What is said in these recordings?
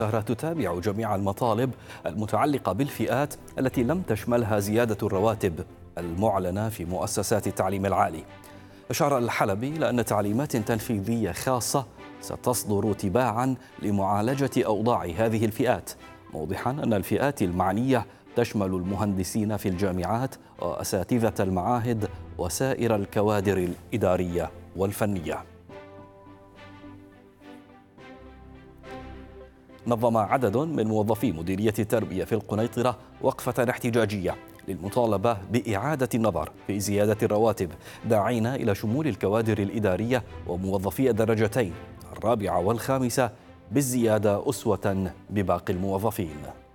تتابع جميع المطالب المتعلقة بالفئات التي لم تشملها زيادة الرواتب المعلنة في مؤسسات التعليم العالي. أشار الحلبي إلى أن تعليمات تنفيذية خاصة ستصدر تباعا لمعالجة أوضاع هذه الفئات، موضحا أن الفئات المعنية تشمل المهندسين في الجامعات وأساتذة المعاهد وسائر الكوادر الإدارية والفنية. نظم عدد من موظفي مديرية التربية في القنيطرة وقفة احتجاجية للمطالبة بإعادة النظر في زيادة الرواتب، داعين إلى شمول الكوادر الإدارية وموظفي الدرجتين الرابعة والخامسة بالزيادة أسوة بباقي الموظفين.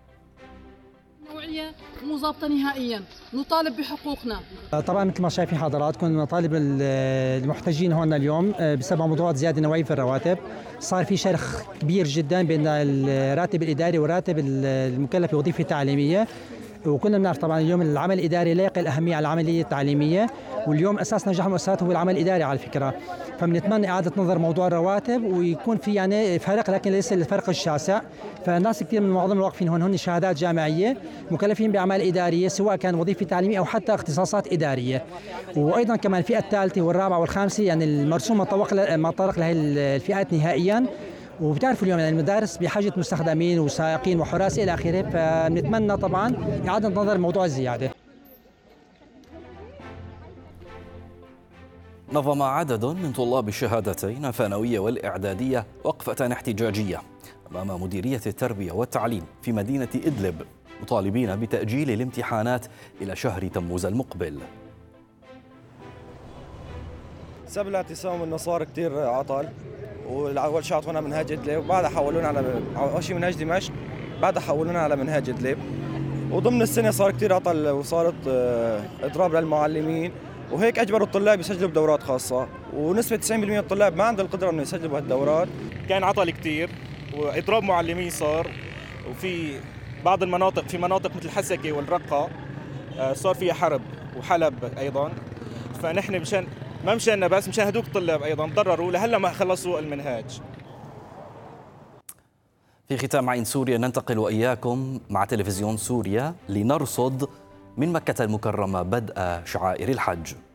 نوعية مو ضابطة نهائيا، نطالب بحقوقنا. طبعا مثل ما شايفين حضراتكم مطالب المحتجين هون اليوم بسبب موضوع زيادة نوعية في الرواتب. صار في شرخ كبير جدا بين الراتب الإداري وراتب المكلف بوظيفة تعليمية، وكلنا بنعرف طبعا اليوم العمل الإداري لا يقل أهمية على العملية التعليمية، واليوم أساس نجاح المؤسسات هو العمل الإداري على فكرة. فبنتمنى إعادة نظر موضوع الرواتب ويكون في يعني فرق، لكن ليس الفرق الشاسع. فالناس كثير من معظم الواقفين هون شهادات جامعية مكلفين بأعمال إدارية، سواء كان وظيفة تعليمية أو حتى اختصاصات إدارية. وأيضا كمان الفئة الثالثة والرابعة والخامسة يعني المرسوم ما طرق لهي الفئات نهائيا. وبتعرفوا اليوم يعني المدارس بحاجة مستخدمين وسائقين وحراس إلى آخره، فبنتمنى طبعا إعادة نظر موضوع الزيادة. نظم عدد من طلاب الشهادتين الثانوية والإعدادية وقفة احتجاجية أمام مديرية التربية والتعليم في مدينة إدلب، مطالبين بتأجيل الامتحانات إلى شهر تموز المقبل. سبب الاعتصام انه صار كثير عطل، واول شاطونا منهاج إدلب وبعدها حولونا على اول شيء منهاج دمشق، بعدها حولونا على منهاج إدلب. وضمن السنه صار كثير عطل وصارت اضراب للمعلمين، وهيك اجبروا الطلاب يسجلوا بدورات خاصه، ونسبه 90% من الطلاب ما عندها القدره انه يسجلوا بهالدورات. كان عطل كثير واضراب معلمين صار، وفي بعض المناطق في مناطق مثل حسكه والرقه صار فيها حرب وحلب ايضا. فنحن ما مشاننا بس مشان هدوك الطلاب ايضا تضرروا لهلا ما خلصوا المنهاج. في ختام عين سوريا ننتقل وإياكم مع تلفزيون سوريا لنرصد من مكة المكرمة بدء شعائر الحج.